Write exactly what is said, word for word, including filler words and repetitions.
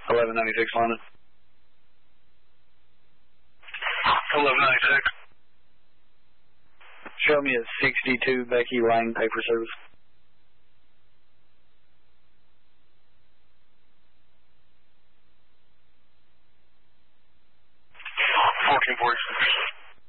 eleven ninety-six London. eleven ninety-six. Show me a sixty-two Becky Lang paper service.